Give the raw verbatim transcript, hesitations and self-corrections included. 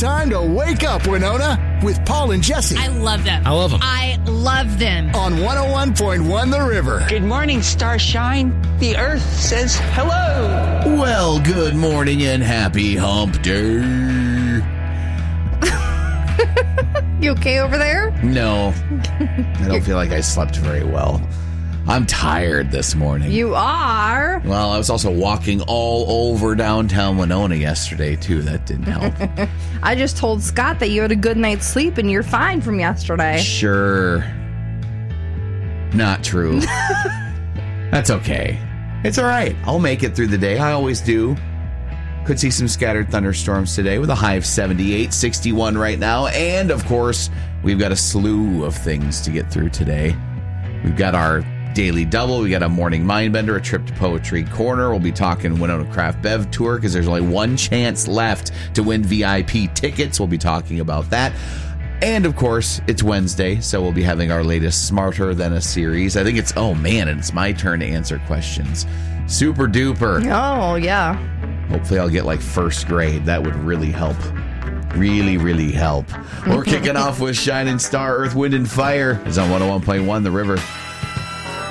time to wake up, Winona, with Paul and Jesse. I love them. I love them. I love them. On one oh one point one The River. Good morning, Starshine. The Earth says hello. Well, good morning and happy hump day. You okay over there? No, I don't feel like I slept very well. I'm tired this morning. You are? Well, I was also walking all over downtown Winona yesterday, too. That didn't help. I just told Scott that you had a good night's sleep and you're fine from yesterday. Sure. Not true. That's okay. It's all right. I'll make it through the day. I always do. Could see some scattered thunderstorms today with a high of seventy-eight, sixty-one right now. And, of course, we've got a slew of things to get through today. We've got our Daily Double. We got a morning Mindbender, a trip to Poetry Corner. We'll be talking Winona Craft Bev Tour because there's only one chance left to win V I P tickets. We'll be talking about that. And, of course, it's Wednesday, so we'll be having our latest Smarter Than a series. I think it's, oh, man, and it's my turn to answer questions. Super duper. Oh, yeah. Hopefully I'll get, like, first grade. That would really help. Really, really help. We're kicking off with Shining Star, Earth, Wind, and Fire. It's on one oh one point one The River.